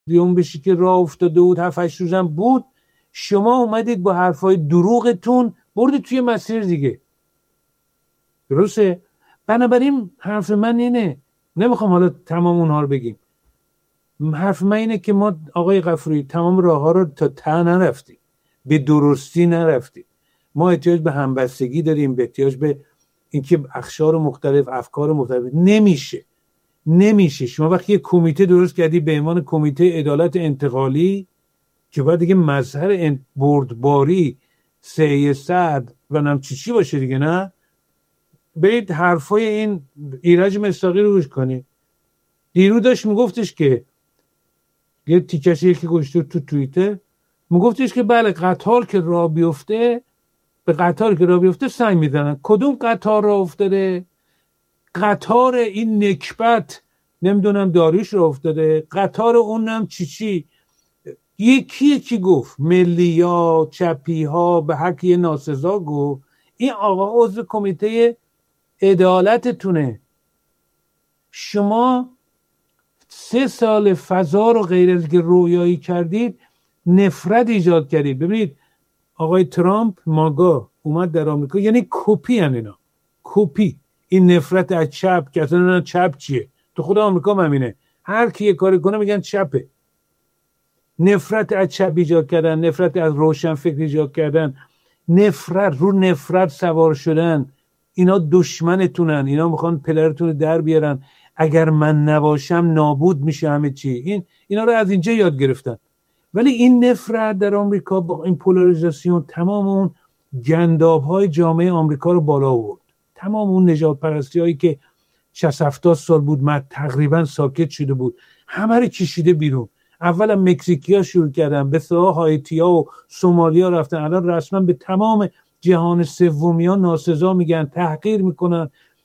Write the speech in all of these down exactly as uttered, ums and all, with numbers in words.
دیون بشی که راه افتاده بود، هفت هشت روزم بود، شما اومدید با حرفای دروغتون بردید توی مسیر دیگه. درسته؟ بنابراین حرف من اینه، نمیخوام حالا تمام اونها رو بگیم، حرف من اینه که ما آقای غفوری تمام راه ها رو تا ته نرفتیم، به درستی نرفتیم. ما احتیاج به همبستگی داریم، به احتیاج به اینکه اقشار مختلف، افکار مختلف، نمیشه نمیشه شما وقتی یک کمیته درست کردی به عنوان کمیته عدالت انتقالی که باید دیگه مظهر بردباری سعی سعد و نم چی چی باشه دیگه، نه برید حرفای این ایرج مصداقی رو گوش کنید. دیرو داشت میگفتش که یه تیکش یکی گوشت تو توییتر میگفتش که بله قطار که راه بیفته، به قطار که راه بیفته سنگ میزنن. کدوم قطار راه افتاده؟ قطار این نکبت نمیدونم داریوش راه افتاده، قطار اونم چی چی. یکی یکی گفت، ملی ها، چپی ها، به هر کی ناسزا گفت. این آقا عضو کمیته عدالتتونه. شما سه سال فضا رو غیر از که رویایی کردید نفرت ایجاد کردید. ببینید آقای ترامپ ماگا اومد در آمریکا، یعنی کپی ان اینا، کپی. این نفرت از چپ که اصلا چپ چیه تو خود آمریکا همینه، هر کی یه کاری کنه میگن چپه. نفرت از چپ ایجاد کردن، نفرت از روشن فکر ایجاد کردن، نفرت رو نفرت سوار شدن. اینا دشمنتونن، اینا میخوان پدرتون رو در بیارن، اگر من نباشم نابود میشه همه چی. این اینا رو از اینجا یاد گرفتن. ولی این نفرت در آمریکا با این پولاریزاسیون تمام اون گنداب‌های جامعه آمریکا رو بالا آورد. تمام اون نژاد پرستی‌هایی که شصت هفتاد سال بود من تقریبا ساکت شده بود، همه رو کشیده بیرون. اولا مکزیکی‌ها شروع کردن، به سوی هایتی‌ها و سومالیا رفتن، الان رسما به تمام جهان سومی‌ها ناسزا میگن، تحقیر میکنن.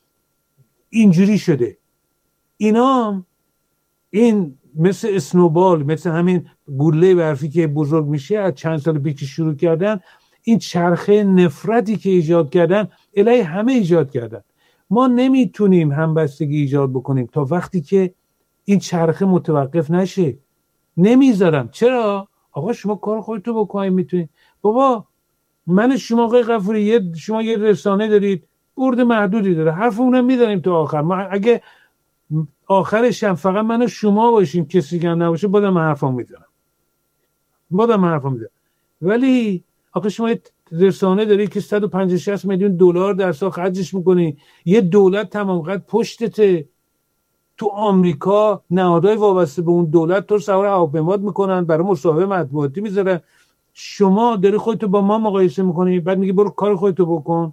اینجوری شده. اینا این مثل اسنوبال، مثل همین گوله برفی که بزرگ میشه، از چند سال پیش شروع کردن، این چرخه نفرتی که ایجاد کردن الهی همه ایجاد کردن. ما نمیتونیم همبستگی ایجاد بکنیم تا وقتی که این چرخه متوقف نشه. نمیذارم. چرا؟ آقا شما کار خودتو بکنید. میتونید بابا من شما آقای غفوری یه شما یه رسانه دارید، برد محدودی داره، حرف اونم میذاریم تا آخر. ما اگه آخرش هم فقط من و شما باشیم کسی که نباشه بازم حرفام میذارم بازم حرفام میذارم. ولی آخه شما یه رسانه داری که صد و پنجاه شصت میلیون دلار در سال خرجش میکنی، یه دولت تمام قد پشتته. تو آمریکا نهادهای وابسته به اون دولت تو سوار هواپیما میکنن، برای مصاحبه مطبوعاتی میذارن. شما داری خودتو با ما مقایسه میکنی، بعد میگی برو کار خودتو بکن.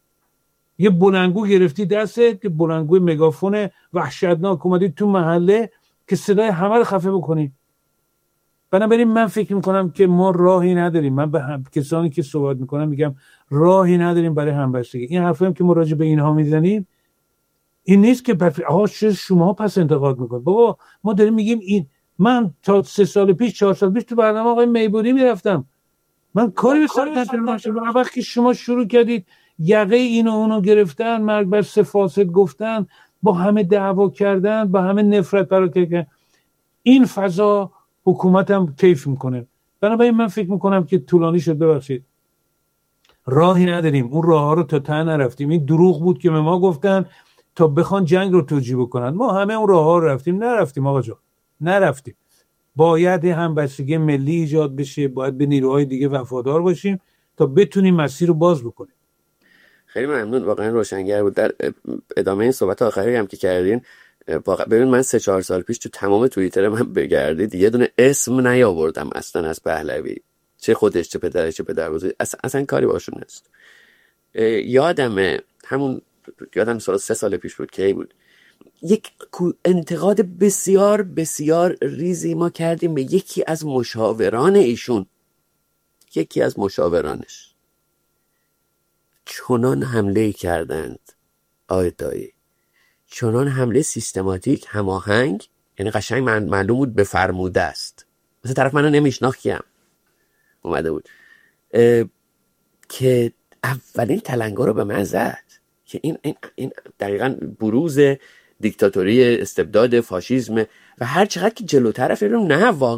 یه بلندگو گرفتی دستت که بلندگوی مگافون وحشتناک، اومدی تو محله که صدای همه رو خفه بکنی. بنابراین من فکر میکنم که ما راهی نداریم. من به هم... کسانی که صحبت میکنم میگم راهی نداریم برای همبستگی. این حرفی هم که ما راجع به اینها میزنیم این نیست که بف... آها چه شما پس انتقاد میکنید. بابا ما داریم میگیم این. من تا سه سال پیش چهار سال پیش تو برنامه آقای میبودی میرفتم، من کاری به سر نشدم. وقتی شما شروع کردید یقه اینو اونو گرفتن، مرگ بر سه فاسد گفتن، با همه دعوا کردن، با همه نفرت برای کردن، این فضا حکومتم کیف میکنه. بنابراین من فکر میکنم که طولانی شد. ببخشید راهی نداریم، اون راه ها رو تا ته نرفتیم. این دروغ بود که به ما گفتن تا بخوان جنگ رو توجیه بکنن. ما همه اون راه ها رو رفتیم. نرفتیم آقا جان، نرفتیم. باید همبستگی ملی ایجاد بشه، باید به نیروهای دیگه وفادار باشیم تا بتونیم مسیر رو باز بکنیم. خیلی ممنون، واقعا روشنگر بود. در ادامه این صحبت آخری هم که کردین، ببین من سه چهار سال پیش تو تمام توییتر من بگردید یه دونه اسم نیاوردم اصلا از پهلوی، چه خودش چه پدرش چه پدر بزرگ، اصلا, اصلا کاری باشون نیست. یادمه همون یادم سال سه سال پیش بود که بود یک انتقاد بسیار بسیار ریزی ما کردیم به یکی از مشاوران ایشون، یکی از مشاورانش چنان حمله کردند آقای دایی، چنان حمله سیستماتیک، هماهنگ، یعنی قشنگ من معلوم بود بفرموده است، مثلا طرف منو نمیشناختیم اومده بود که اولین تلنگر رو به من زد که این این این دقیقاً بروز دیکتاتوری، استبداد، فاشیسم و هر چقدر که جلوتر فکر نه واقعا